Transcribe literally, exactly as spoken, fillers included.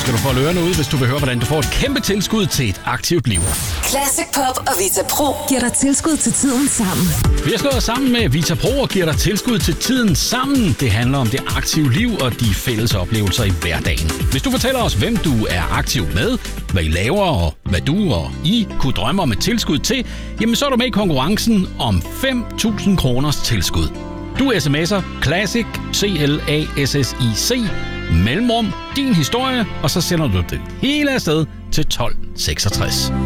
skal du få ørerne ud, hvis du vil høre, hvordan du får et kæmpe tilskud til et aktivt liv. Classic Pop og Vita Pro giver dig tilskud til tiden sammen. Vi har slået os sammen med Vita Pro og giver dig tilskud til tiden sammen. Det handler om det aktive liv og de fælles oplevelser i hverdagen. Hvis du fortæller os, hvem du er aktiv med, hvad I laver og hvad du og I kunne drømme om et tilskud til, jamen så er du med i konkurrencen om fem tusind kroners tilskud. Du sms'er Classic, C L A S S I C, mellemrum, din historie, og så sender du det hele afsted til tolv seksogtres.